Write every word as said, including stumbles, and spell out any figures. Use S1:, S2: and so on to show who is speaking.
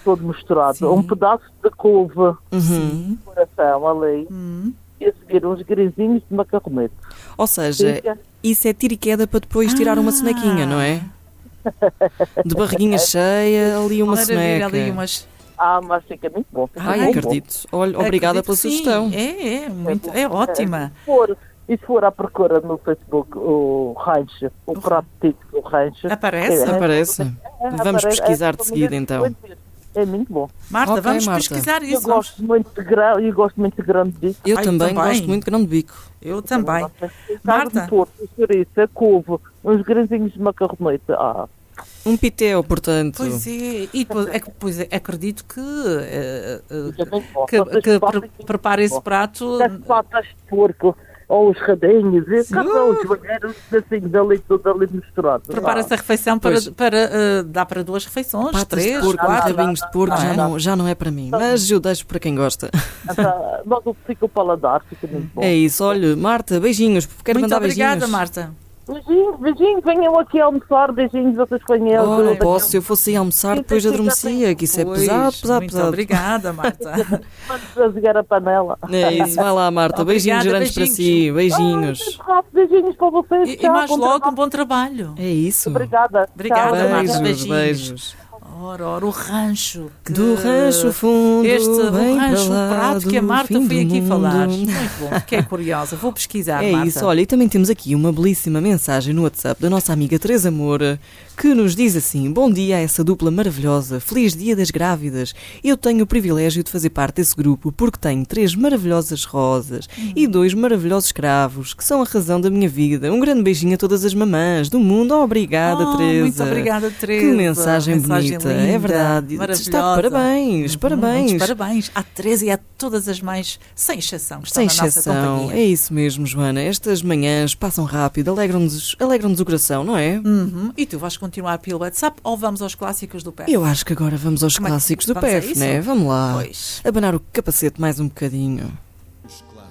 S1: todo misturado.
S2: Sim.
S1: Um pedaço de couve,
S2: Uhum.
S1: coração ali,
S2: Hum.
S1: e a seguir uns grisinhos de macarronete.
S2: Ou seja,
S1: Fica.
S2: isso é tiro e queda para depois tirar uma
S3: Ah.
S2: sonequinha, não é? De barriguinha cheia, ali uma
S3: Maravilha,
S2: soneca.
S3: ali umas...
S1: Ah, mas fica muito bom. Fica
S2: Ai,
S1: muito bom.
S2: acredito. Olha, obrigada
S3: Acredito
S2: pela
S3: que sim.
S2: sugestão.
S3: É, é, muito,
S1: bom.
S3: é ótima.
S1: Se for, e se for à procura no Facebook, o rancho, o prato típico do rancho.
S3: Aparece?
S1: é,
S2: Aparece.
S1: é,
S2: Vamos
S1: aparece,
S2: pesquisar de
S1: é,
S2: seguida, então.
S1: É muito bom.
S3: Marta,
S2: Ok,
S3: vamos
S2: Marta.
S3: pesquisar
S1: Eu
S3: isso. vamos-
S1: gosto muito de grão, eu gosto muito de grão de bico.
S2: Eu
S3: Ai,
S2: também,
S3: também.
S2: gosto muito de grão de bico.
S3: Eu também.
S1: Marta.
S3: Marta.
S1: De porco, chouriço, a couve, uns grisinhos de macarronete. Ah,
S2: Um pitel, portanto.
S3: Pois é, e depois, é, que- pois é, acredito que, eh, eh,
S1: fica muito bom.
S3: que,
S1: Vocês
S3: que
S1: podem-
S3: pre- prepare esse prato.
S1: As patas de porco, ou os radinhos, e cada um os banheiros, pedacinhos ali, tudo ali misturado.
S3: Prepara
S1: Ah,
S3: essa refeição para,
S2: Pois.
S3: para eh, dar para duas refeições,
S2: Patas
S3: três,
S2: de porco,
S3: quatro.
S2: rabinhos de porco,
S3: Não é?
S2: já não, já não é para mim. Mas eu deixo para quem gosta.
S1: então, logo fica o paladar, fica muito bom.
S2: É isso, olha, Marta, beijinhos. Quero
S3: Muito
S2: mandar
S3: obrigada,
S2: beijinhos.
S3: Marta.
S1: Beijinhos, beijinhos, venham aqui almoçar, beijinhos, vocês conhecem.
S2: Oh, não posso, se eu fosse ir almoçar, depois adormecia, que isso é
S3: Pois,
S2: pesado, pesado,
S3: muito
S2: pesado.
S3: obrigada, Marta.
S1: Vamos jogar a panela.
S2: É isso, vai lá, Marta. Beijinhos
S3: Obrigada,
S2: grandes para
S3: beijinhos.
S2: si, beijinhos.
S1: Ah, beijinhos para vocês.
S3: E, e
S1: tchau,
S3: mais
S1: bom
S3: logo um
S1: trabalho.
S3: bom trabalho.
S2: É isso.
S1: Obrigada.
S3: Obrigada,
S1: Tchau.
S3: Marta.
S2: Beijos,
S3: beijinhos.
S2: beijos.
S3: Ora, ora, o rancho. que-
S2: Do rancho fundo,
S3: Este, o
S2: bem
S3: rancho,
S2: para
S3: o
S2: lá
S3: prato que a
S2: do
S3: Marta
S2: fim
S3: foi
S2: do
S3: aqui
S2: mundo.
S3: falar. Muito bom, fiquei curiosa. Vou pesquisar,
S2: É
S3: Marta.
S2: isso, olha, e também temos aqui uma belíssima mensagem no WhatsApp da nossa amiga Teresa Moura, que nos diz assim: bom dia a essa dupla maravilhosa, feliz dia das grávidas. Eu tenho o privilégio de fazer parte desse grupo porque tenho três maravilhosas rosas
S3: Hum.
S2: e dois maravilhosos cravos, que são a razão da minha vida. Um grande beijinho a todas as mamãs do mundo. Obrigada,
S3: Oh,
S2: Teresa.
S3: muito obrigada, Teresa.
S2: Que mensagem, bonita, é
S3: linda,
S2: verdade.
S3: maravilhosa.
S2: Está de parabéns,
S3: Uhum,
S2: parabéns.
S3: muitos parabéns à Teresa e a todas as mães, sem exceção, que estão
S2: Sem
S3: na nossa
S2: exceção,
S3: companhia.
S2: é isso mesmo, Joana. Estas manhãs passam rápido, alegram-nos alegram-nos o coração, não é?
S3: Uhum. E tu vais continuar pelo WhatsApp ou vamos aos clássicos do pé?
S2: Eu acho que agora vamos aos
S3: Como é que-
S2: clássicos do
S3: vamos a
S2: P E F,
S3: isso?
S2: né? Vamos lá.
S3: Pois.
S2: Abanar o capacete mais um bocadinho.